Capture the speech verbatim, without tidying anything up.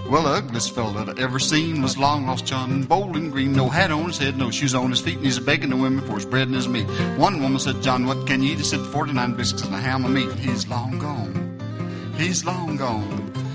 Well, the ugliest fella that I ever seen was long lost John Bowling Green. No hat on his head, no shoes on his feet, and he's a begging the women for his bread and his meat. One woman said, John, what can you eat? He said, forty-nine biscuits and a ham of meat. He's long gone. He's long gone.